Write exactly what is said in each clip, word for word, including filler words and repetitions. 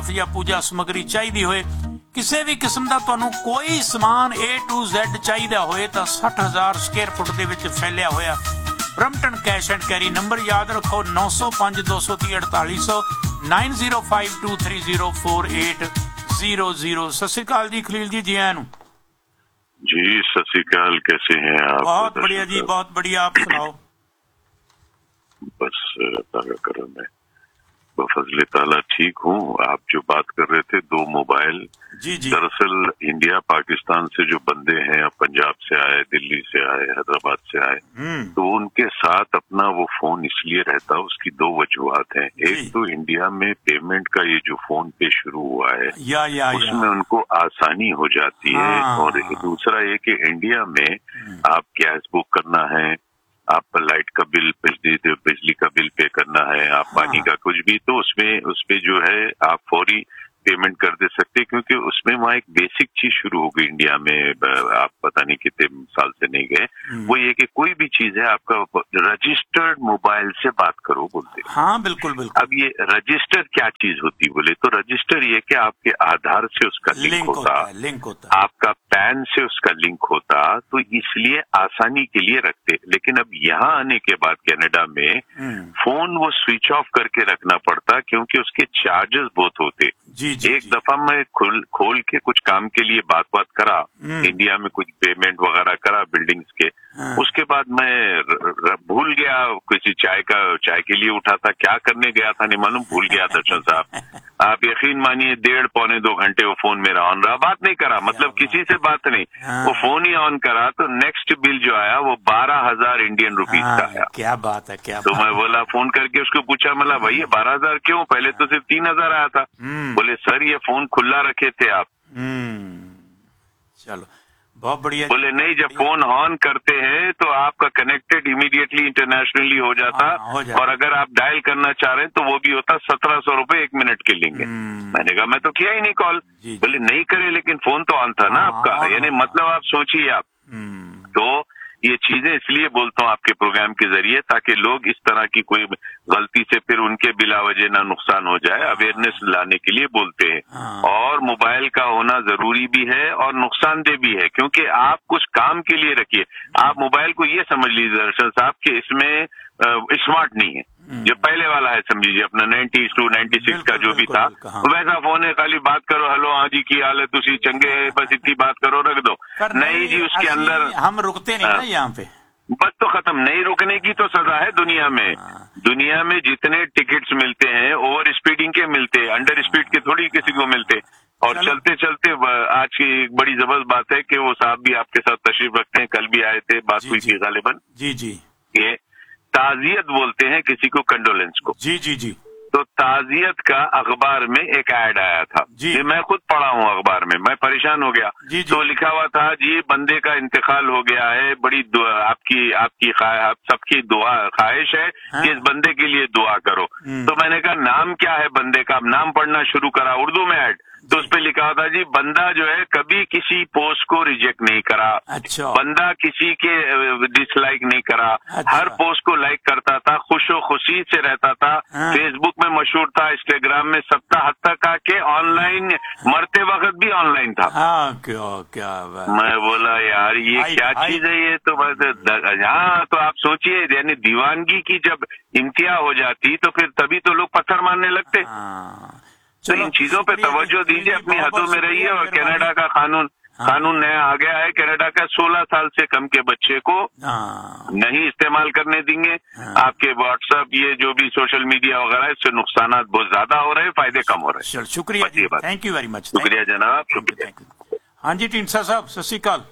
ਜਾਂ ਪੂਜਾ ਸਮੱਗਰੀ ਚਾਹੀਦੀ ਹੋਏ, ਕਿਸੇ ਵੀ ਕਿਸਮ ਦਾ ਤੁਹਾਨੂੰ ਕੋਈ ਸਮਾਨ ਏ ਟੂ ਜ਼ੈਡ ਚਾਹੀਦਾ ਹੋਏ ਤਾਂ ਸੱਠ ਹਜ਼ਾਰ ਸਕੁਅਰ ਫੁੱਟ ਦੇ ਵਿੱਚ ਫੈਲਿਆ ਹੋਇਆ Brampton cash and carry. Number ਯਾਦ ਰੱਖੋ ਨੌ ਸੌ ਪੰਜ ਦੋ ਸੌ ਤੀਹ ਅੜਤਾਲੀ ਸੌ ਨਾइन zero five to three zero four eight zero zero. सत श्री अकाल जी खलील जी, जी आयन जी। सत श्री अकाल, कैसे हैं आप? बहुत बढ़िया जी, बहुत बढ़िया, आप सुनाओ। बस ताला करम है, बफजले ताला ठीक हूँ। आप जो बात कर रहे थे दो मोबाइल, जी जी, दरअसल इंडिया पाकिस्तान से जो बंदे हैं, पंजाब से आए, दिल्ली से आए, हैदराबाद से आए, तो उनके साथ अपना वो फोन इसलिए रहता, उसकी दो वजूहत हैं। एक तो इंडिया में पेमेंट का ये जो फोन पे शुरू हुआ है, या, या, उसमें या। उनको आसानी हो जाती है। और दूसरा ये कि इंडिया में आप गैस बुक करना है, आप लाइट का बिल, बिजली बिजली का बिल पे करना है, आप पानी का कुछ भी, तो उसमें उसपे जो है आप फौरी पेमेंट कर दे सकते, क्योंकि उसमें वहाँ एक बेसिक चीज शुरू हो गई इंडिया में। आप पता नहीं कितने साल से नहीं गए, वो ये कि कोई भी चीज है आपका रजिस्टर्ड मोबाइल से बात करो बोलते। हाँ बिल्कुल बिल्कुल। अब ये रजिस्टर क्या चीज होती बोले तो रजिस्टर ये कि आपके आधार से उसका लिंक, लिंक होता, होता लिंक होता, आपका पैन से उसका लिंक होता, तो इसलिए आसानी के लिए रखते। लेकिन अब यहाँ आने के बाद कनाडा में फोन वो स्विच ऑफ करके रखना पड़ता, क्योंकि उसके चार्जेस बहुत होते। जी, जी, एक जी। दफा मैं खोल खोल के कुछ काम के लिए बात बात करा, इंडिया में कुछ पेमेंट वगैरह करा बिल्डिंग्स के, हाँ। उसके बाद मैं र, र, भूल गया, किसी चाय का चाय के लिए उठा था, क्या करने गया था नहीं मालूम, भूल गया दर्शन साहब। आप यकीन मानिए डेढ़ पौने दो घंटे वो फोन मेरा ऑन रहा, बात नहीं करा, मतलब किसी से बात नहीं, हाँ। वो फोन ही ऑन करा तो नेक्स्ट बिल जो आया वो बारह हजार इंडियन रुपीज हाँ, का आया। क्या बात है, क्या तो बात। मैं बोला, फोन करके उसको पूछा, मतलब भैया बारह हजार क्यों, पहले तो सिर्फ तीन हजार आया था। बोले सर ये फोन खुला रखे थे आप। चलो बहुत बढ़िया। बोले नहीं, जब फोन ऑन करते हैं तो आपका कनेक्टेड इमीडिएटली इंटरनेशनली हो जाता, हाँ, हो जाता। और अगर आप डायल करना चाह रहे हैं तो वो भी होता सत्रह सौ रूपये एक मिनट के लेंगे। मैंने कहा मैं तो किया ही नहीं कॉल। बोले नहीं करे, लेकिन फोन तो ऑन था ना आपका, यानी मतलब आप सोचिए आप। तो ये चीजें इसलिए बोलता हूँ आपके प्रोग्राम के जरिए, ताकि लोग इस तरह की कोई गलती से फिर उनके बिलावजह ना नुकसान हो जाए, अवेयरनेस लाने के लिए बोलते हैं। हाँ। और मोबाइल का होना जरूरी भी है और नुकसानदेह भी है, क्योंकि आप कुछ काम के लिए रखिए। आप मोबाइल को ये समझ लीजिए दर्शन साहब कि इसमें स्मार्ट नहीं है, जो पहले वाला है समझिए अपना नाइन्टी टू नाइन्टी सिक्स का जो भी था, हाँ। वैसा फोन है, खाली बात करो, हेलो हाँ जी की हाल है, तुसी चंगे है, बस इतनी बात करो, रख दो। नहीं जी, उसके अंदर हम रुकते नहीं ना यहाँ पे, बस तो खत्म। नहीं रुकने की तो सजा है दुनिया में। दुनिया में जितने टिकट्स मिलते हैं ओवर स्पीडिंग के मिलते हैं, अंडर स्पीड के थोड़ी किसी को मिलते। और चलते चलते आज की एक बड़ी जबरदस्त बात है कि वो साहब भी आपके साथ तशरीफ रखते हैं, कल भी आए थे, बात हुई थी गालिबन। जी जी। ये ताजियत बोलते हैं किसी को, कंडोलेंस को। जी जी जी। तो ताजियत का अखबार में एक ऐड आया था, जी मैं खुद पढ़ा हूँ अखबार में, मैं परेशान हो गया। जी जी। तो लिखा हुआ था जी बंदे का इंतकाल हो गया है, बड़ी दुआ आपकी आपकी आप सबकी दुआ ख्वाहिश है, हाँ? इस बंदे के लिए दुआ करो। तो मैंने कहा नाम क्या है बंदे का, नाम पढ़ना शुरू करा उर्दू में ऐड, तो उस पर लिखा होता जी बंदा जो है कभी किसी पोस्ट को रिजेक्ट नहीं करा, अच्छा। बंदा किसी के डिसलाइक नहीं करा, अच्छा। हर पोस्ट को लाइक करता था, खुशो खुशी से रहता था, हाँ। फेसबुक में मशहूर था, इंस्टाग्राम में सप्ताह हद तक आके ऑनलाइन, मरते वक्त भी ऑनलाइन था। हाँ, क्या क्या मैं बोला यार ये आई, क्या आई, चीज है ये, तो बस हाँ। तो आप सोचिए, यानी दीवानगी की जब इंतहा हो जाती तो फिर तभी तो लोग पत्थर मारने लगते। हाँ। तो इन चीजों पे तवज्जो दीजिए, अपनी हदों में रहिए। और कनाडा का कानून हाँ। कानून नया आ गया है, कनाडा का सोलह साल से कम के बच्चे को हाँ। नहीं इस्तेमाल करने देंगे। हाँ। आपके व्हाट्सएप ये जो भी सोशल मीडिया वगैरह है, इससे नुकसान बहुत ज्यादा हो रहे हैं, फायदे कम हो रहे हैं। शुक्रिया, थैंक यू वेरी मच। शुक्रिया जनाब, शुक्रिया। हाँ जी ਢੀਂਡਸਾ साहब सत श्री अकाल।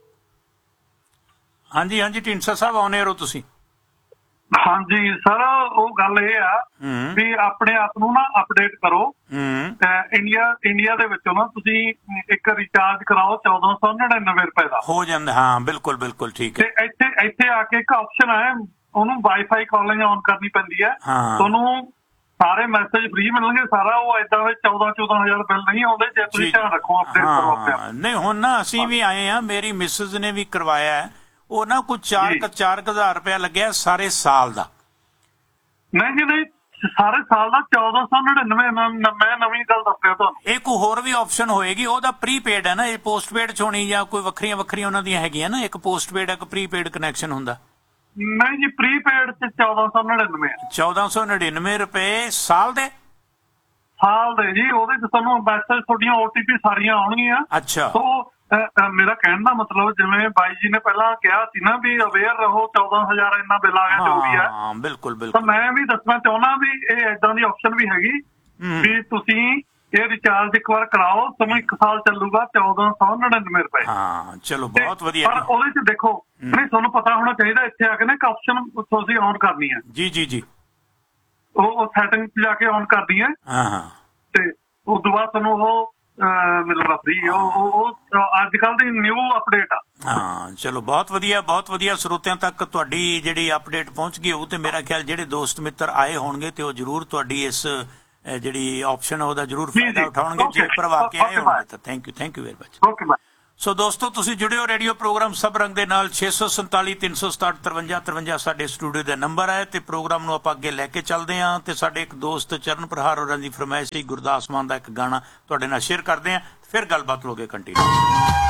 हाँ जी हाँ जी ਢੀਂਡਸਾ साहब ਆਉਣੇ ਰਹੋ ਤੁਸੀਂ। ਹਾਂਜੀ ਸਰ, ਉਹ ਗੱਲ ਇਹ ਆ ਵੀ ਆਪਣੇ ਆਪ ਨੂੰ ਨਾ ਅਪਡੇਟ ਕਰੋ। ਇੰਡੀਆ ਇੰਡੀਆ ਦੇ ਵਿੱਚੋਂ ਨਾ ਤੁਸੀਂ ਇੱਕ ਰਿਚਾਰਜ ਕਰਾਓ ਚੌਦਾਂ ਸੌ ਨੜਿਨਵੇਂ ਰੁਪਏ ਦਾ, ਹੋ ਜਾਂਦਾ। ਹਾਂ ਬਿਲਕੁਲ ਬਿਲकुल ਠੀਕ ਹੈ। ਤੇ ਇੱਥੇ ਇੱਥੇ ਆ ਕੇ ਇੱਕ ਆਪਸ਼ਨ ਹੈ, ਉਹਨੂੰ ਵਾਈਫਾਈ ਕਾਲਿੰਗ ਔਨ ਕਰਨੀ ਪੈਂਦੀ ਹੈ, ਤੁਹਾਨੂੰ ਸਾਰੇ ਮੈਸੇਜ ਫ੍ਰੀ ਮਿਲਣਗੇ, ਸਾਰਾ ਉਹ ਏਦਾਂ ਦੇ ਚੌਦਾਂ ਚੌਦਾਂ ਹਜ਼ਾਰ ਬਿੱਲ ਨਹੀਂ ਆਉਂਦੇ ਜੇ ਤੁਸੀਂ ਧਿਆਨ ਰੱਖੋ, ਅਪਡੇਟ ਕਰੋ ਆਪਣੇ। ਨਹੀਂ ਹੁਣ ਨਾ ਅਸੀਂ ਵੀ ਆਏ ਆ, ਮੇਰੀ ਮਿਸਿਸ ਨੇ ਵੀ ਕਰਵਾਇਆ ਹੈ, ਉਹ ਨਾ ਕੁਝ ਚਾਰ ਚਾਰ ਹਜ਼ਾਰ ਰੁਪਇਆ ਲੱਗਿਆ ਸਾਰੇ ਸਾਲ ਦਾ। ਨਹੀਂ ਜੀ ਨਹੀਂ, ਸਾਰੇ ਸਾਲ ਦਾ ਚੌਦਾਂ ਸੌ ਨੜਿਨਵੇਂ। ਮੈਂ ਨਵੀਂ ਗੱਲ ਦੱਸ ਰਿਹਾ ਤੁਹਾਨੂੰ। ਇਹ ਕੋਈ ਹੋਰ ਵੀ ਆਪਸ਼ਨ ਹੋਏਗੀ? ਉਹਦਾ ਪ੍ਰੀਪੇਡ ਹੈ ਨਾ, ਇਹ ਪੋਸਟਪੇਡ ਚ ਹੋਣੀ ਜਾਂ ਕੋਈ ਵੱਖਰੀਆਂ ਵੱਖਰੀਆਂ ਉਹਨਾਂ ਦੀਆਂ ਹੈਗੀਆਂ ਨਾ? ਇੱਕ ਪੋਸਟਪੇਡ ਇੱਕ ਪ੍ਰੀਪੇਡ ਕਨੈਕਸ਼ਨ ਹੁੰਦਾ। ਨਹੀਂ ਜੀ, ਪ੍ਰੀਪੇਡ ਚ ਚੌਦਾਂ ਸੌ ਨੜਿਨਵੇਂ ਚੌਦਾਂ ਸੌ ਨੜਿਨਵੇਂ ਰੁਪਏ ਸਾਲ ਦੇ? ਸਾਲ ਦੇ ਜੀ। ਉਹਦੇ ਚ ਤੁਹਾਨੂੰ ਮੈਸੇਜ, ਤੁਹਾਡੀਆਂ ਓਟੀਪੀ ਸਾਰੀਆਂ ਆਉਣਗੀਆਂ। ਅੱਛਾ। ਸੋ ਮੇਰਾ ਕਹਿਣ ਦਾ ਮਤਲਬ, ਜਿਵੇਂ ਬਾਈ ਜੀ ਨੇ ਪਹਿਲਾਂ ਕਿਹਾ ਸੀ ਨਾ ਵੀ ਅਵੇਅਰ ਰਹੋ, ਚੌਦਾਂ ਹਜ਼ਾਰ ਇੰਨਾ ਬਿੱਲ ਆ ਗਿਆ ਜੋ ਵੀ ਹੈ। ਹਾਂ ਬਿਲਕੁਲ ਬਿਲਕੁਲ। ਤਾਂ ਮੈਂ ਵੀ ਦੱਸਣਾ ਚਾਹੁੰਦਾ ਵੀ ਇਹ ਏਦਾਂ ਦੀ ਆਪਸ਼ਨ ਵੀ ਹੈਗੀ ਵੀ ਤੁਸੀਂ ਇਹ ਰਿਚਾਰਜ ਇੱਕ ਵਾਰ ਕਰਾਓ, ਤੁਹਾਨੂੰ ਇੱਕ ਸਾਲ ਚੱਲੂਗਾ ਚੌਦਾਂ ਸੌ ਨੜਿਨਵੇਂ ਰੁਪਏ। ਹਾਂ ਚਲੋ ਬਹੁਤ ਵਧੀਆ। ਪਰ ਉਹਦੇ ਚ ਦੇਖੋ, ਨਹੀਂ ਤੁਹਾਨੂੰ ਪਤਾ ਹੋਣਾ ਚਾਹੀਦਾ ਇੱਥੇ ਆ ਕੇ ਨਾ ਇੱਕ ਆਪਸ਼ਨ ਤੁਸੀਂ ਔਨ ਕਰਨੀ ਹੈ। ਜੀ ਜੀ ਜੀ। ਉਹ ਸੈਟਿੰਗ ਚ ਜਾ ਕੇ ਔਨ ਕਰਨੀ ਹੈ। ਹਾਂ ਹਾਂ। ਤੇ ਉਸ ਤੋਂ ਬਾਅਦ ਤੁਹਾਨੂੰ ਉਹ ਮਿਲਣਾ ਫ੍ਰੀ। ਉਹ ਅੱਜ ਕੱਲ ਦੀ ਨਿਊ ਅਪਡੇਟ ਆ। ਹਾਂ ਚਲੋ ਬਹੁਤ ਵਧੀਆ ਬਹੁਤ ਵਧੀਆ। ਸਰੋਤਿਆਂ ਤੱਕ ਤੁਹਾਡੀ ਜਿਹੜੀ ਅਪਡੇਟ ਪਹੁੰਚ ਗਈ ਹੋਊ ਤੇ ਮੇਰਾ ਖਿਆਲ ਜਿਹੜੇ ਦੋਸਤ ਮਿੱਤਰ ਆਏ ਹੋਣਗੇ ਤੇ ਉਹ ਜ਼ਰੂਰ ਤੁਹਾਡੀ ਇਸ ਜਿਹੜੀ ਆਪਸ਼ਨ ਉਹਦਾ ਜ਼ਰੂਰ ਫਾਇਦਾ ਉਠਾਉਣਗੇ ਜੇ ਭਰਵਾ ਕੇ ਆਏ ਹੋਣਗੇ ਤਾਂ। Thank you thank you very much. Okay bye. ਸੋ ਦੋਸਤੋ ਤੁਸੀਂ ਜੁੜਿਓ ਰੇਡੀਓ ਪ੍ਰੋਗਰਾਮ ਸਭ ਰੰਗ ਦੇ ਨਾਲ। ਛੇ ਸੌ ਸੰਤਾਲੀ ਤਿੰਨ ਸੌ ਸਤਾਹਠ ਤਰਵੰਜਾ ਤਰਵੰਜਾ ਸਾਡੇ ਸਟੂਡੀਓ ਦਾ ਨੰਬਰ ਹੈ ਤੇ ਪ੍ਰੋਗਰਾਮ ਨੂੰ ਆਪਾਂ ਅੱਗੇ ਲੈ ਕੇ ਚੱਲਦੇ ਹਾਂ। ਤੇ ਸਾਡੇ ਇੱਕ ਦੋਸਤ ਚਰਨ ਪ੍ਰਹਾਰ ਹੋਰਾਂ ਦੀ ਫਰਮਾਇਸ਼ ਸੀ ਗੁਰਦਾਸ ਮਾਨ ਦਾ ਇੱਕ ਗਾਣਾ ਤੁਹਾਡੇ ਨਾਲ ਸ਼ੇਅਰ ਕਰਦੇ ਹਾਂ, ਫਿਰ ਗੱਲਬਾਤ ਲੋਗੇ ਕੰਟੀਨਿਊ।